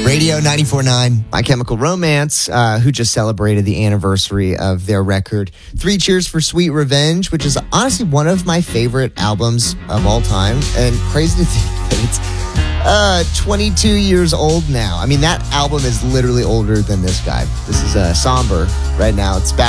Radio 94.9, My Chemical Romance, who just celebrated the anniversary of their record, Three Cheers for Sweet Revenge, which is honestly one of my favorite albums of all time. And crazy to think that it's 22 years old now. I mean, that album is literally older than this guy. This is Somber right now. It's back.